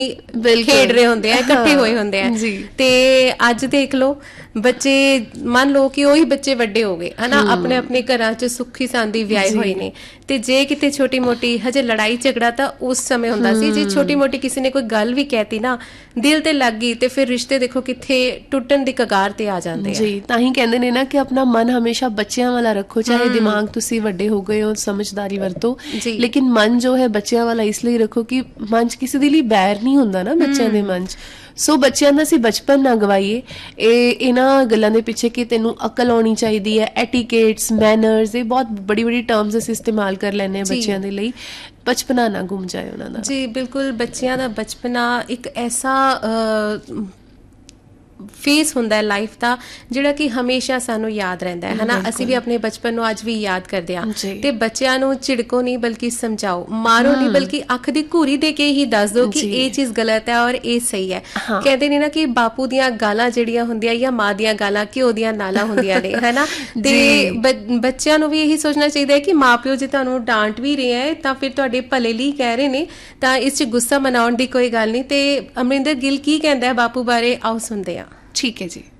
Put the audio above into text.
ਖੇਡ ਰਹੇ ਹੁੰਦੇ ਆ, ਇਕੱਠੇ ਹੋਏ ਹੁੰਦੇ ਆ। ਤੇ ਅੱਜ ਦੇਖ ਲਓ ਬੱਚੇ, ਮੰਨ ਲਓ ਕਿ ਉਹੀ ਬੱਚੇ ਵੱਡੇ ਹੋ ਗਏ ਹਨਾ, ਆਪਣੇ ਆਪਣੇ ਘਰਾਂ 'ਚ ਸੁੱਖੀ ਸਾਂਦੀ ਵਿਆਹੇ ਹੋਏ ਨੇ, ਤੇ ਜੇ ਕਿਤੇ ਛੋਟੀ ਮੋਟੀ ਹਜੇ ਲੜਾਈ ਝਗੜਾ ਤਾਂ ਉਸ ਸਮੇਂ ਹੁੰਦਾ ਸੀ, ਜੇ ਛੋਟੀ ਮੋਟੀ ਕਿਸੇ ਨੇ ਕੋਈ ਗੱਲ ਵੀ ਕਹਿਤੀ ਨਾ ਦਿਲ ਤੇ ਲੱਗ ਗਈ ਤੇ ਫਿਰ ਰਿਸ਼ਤੇ ਦੇਖੋ ਕਿੱਥੇ ਟੁੱਟਣ ਦੀ ਕਗਾਰ ਤੇ ਆ ਜਾਂਦੇ ਆ। ਜੀ, ਤਾਂ ਹੀ ਕਹਿੰਦੇ ਨੇ ਨਾ ਕਿ ਆਪਣਾ ਮਨ ਹਮੇਸ਼ਾ ਬੱਚਿਆਂ ਵਾਲਾ ਰੱਖੋ, ਚਾਹੇ ਦਿਮਾਗ ਤੁਸੀਂ ਵੱਡੇ ਹੋ ਗਏ ਹੋ, ਸਮਝਦਾਰੀ ਵਰਤੋ, ਲੇਕਿਨ ਮਨ ਜੋ ਹੈ ਬੱਚਿਆਂ ਵਾਲਾ ਇਸ ਲਈ ਰੱਖੋ ਕਿ ਮਨ 'ਚ ਕਿਸੇ ਦੇ ਲਈ ਬੈਰ ਨਹੀਂ ਹੁੰਦਾ ਨਾ ਬੱਚਿਆਂ ਦੇ ਮਨ 'ਚ। ਸੋ ਬੱਚਿਆਂ ਦਾ ਅਸੀਂ ਬਚਪਨ ਨਾ ਗਵਾਈਏ ਇਹਨਾਂ ਗੱਲਾਂ ਦੇ ਪਿੱਛੇ ਕਿ ਤੈਨੂੰ ਅਕਲ ਆਉਣੀ ਚਾਹੀਦੀ ਹੈ, ਐਟੀਕੇਟਸ, ਮੈਨਰਸ, ਇਹ ਬਹੁਤ ਬੜੀ ਬੜੀ ਟਰਮਸ ਅਸੀਂ ਇਸਤੇਮਾਲ ਕਰ ਲੈਂਦੇ ਹਾਂ ਬੱਚਿਆਂ ਦੇ ਲਈ। ਬਚਪਨਾ ਨਾ ਗੁੰਮ ਜਾਏ ਉਹਨਾਂ ਦਾ। ਜੀ ਬਿਲਕੁਲ, ਬੱਚਿਆਂ ਦਾ ਬਚਪਨਾ ਇੱਕ ਐਸਾ ਫੇਸ ਹੁੰਦਾ ਹੈ ਲਾਈਫ ਦਾ ਜਿਹੜਾ ਕਿ ਹਮੇਸ਼ਾ ਸਾਨੂੰ ਯਾਦ ਰਹਿੰਦਾ ਹੈ ਹਨਾ। ਅਸੀਂ ਵੀ ਆਪਣੇ ਬਚਪਨ ਨੂੰ ਅੱਜ ਵੀ ਯਾਦ ਕਰਦੇ ਹਾਂ। ਤੇ ਬੱਚਿਆਂ ਨੂੰ ਝਿੜਕੋ ਨਹੀਂ ਬਲਕਿ ਸਮਝਾਓ, ਮਾਰੋ ਨਹੀਂ ਬਲਕਿ ਅੱਖ ਦੀ ਘੂਰੀ ਦੇ ਕੇ ਹੀ ਦੱਸ ਦਿਓ ਕਿ ਇਹ ਚੀਜ਼ ਗਲਤ ਹੈ ਔਰ ਇਹ ਸਹੀ ਹੈ। ਕਹਿੰਦੇ ਨੇ ਨਾ ਕਿ ਬਾਪੂ ਦੀਆਂ ਗਾਲਾਂ ਜਿਹੜੀਆਂ ਹੁੰਦੀਆਂ ਜਾਂ ਮਾਂ ਦੀਆਂ ਗਾਲਾਂ ਘਿਓ ਦੀਆਂ ਨਾਲਾਂ ਹੁੰਦੀਆਂ ਨੇ ਹਨਾ। ਤੇ ਬੱਚਿਆਂ ਨੂੰ ਵੀ ਇਹੀ ਸੋਚਣਾ ਚਾਹੀਦਾ ਹੈ ਕਿ ਮਾਂ ਪਿਓ ਜੇ ਤੁਹਾਨੂੰ ਡਾਂਟ ਵੀ ਰਹੇ ਹੈ ਤਾਂ ਫਿਰ ਤੁਹਾਡੇ ਭਲੇ ਲਈ ਕਹਿ ਰਹੇ ਨੇ, ਤਾਂ ਇਸ 'ਚ ਗੁੱਸਾ ਮਨਾਉਣ ਦੀ ਕੋਈ ਗੱਲ ਨਹੀਂ। ਤੇ ਅਮਰਿੰਦਰ ਗਿੱਲ ਕੀ ਕਹਿੰਦਾ ਹੈ ਬਾਪੂ ਬਾਰੇ, ਆਓ ਸੁਣਦੇ ਹਾਂ। ਠੀਕ ਹੈ ਜੀ।